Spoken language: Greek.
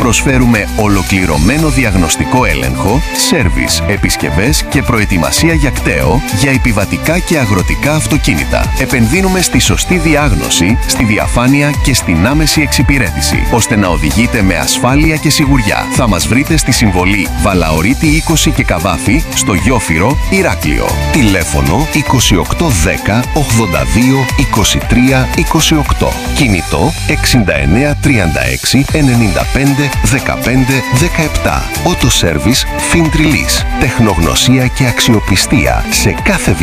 Προσφέρουμε ολοκληρωμένο διαγνωστικό έλεγχο, σέρβις, επισκευές και προετοιμασία για κταίο για επιβατικά και αγροτικά αυτοκίνητα. Επενδύουμε στη σωστή διάγνωση, στη διαφάνεια και στην άμεση εξυπηρέτηση, ώστε να οδηγείτε με ασφάλεια και σιγουριά. Θα μας βρείτε στη Συμβολή Βαλαωρίτη 20 και Καβάφη, στο Γιόφυρο, Ηράκλειο. Τηλέφωνο 2810 82 23 28. Κινητό 69 36 95 15 17. Auto Service Fintrillis. Τεχνογνωσία και αξιοπιστία σε κάθε